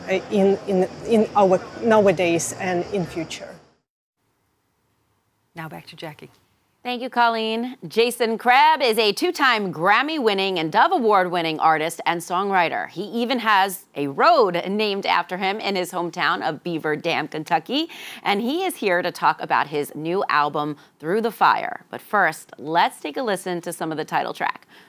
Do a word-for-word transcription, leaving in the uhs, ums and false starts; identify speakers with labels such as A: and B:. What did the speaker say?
A: uh, in, in, in our nowadays and in future.
B: Now back to Jackie.
C: Thank you, Colleen. Jason Crabb is a two-time Grammy-winning and Dove Award-winning artist and songwriter. He even has a road named after him in his hometown of Beaver Dam, Kentucky. And he is here to talk about his new album, Through the Fire. But first, let's take a listen to some of the title track.